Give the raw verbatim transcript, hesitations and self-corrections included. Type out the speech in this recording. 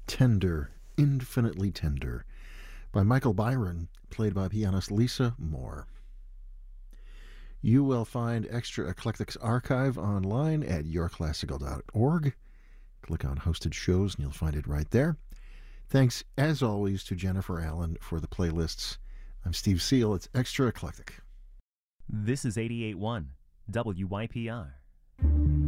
Tender, Infinitely Tender, by Michael Byron, played by pianist Lisa Moore. You will find Extra Eclectic's archive online at your classical dot org. Click on Hosted Shows and you'll find it right there. Thanks, as always, to Jennifer Allen for the playlists. I'm Steve Seal. It's Extra Eclectic. This is eighty-eight point one W Y P R.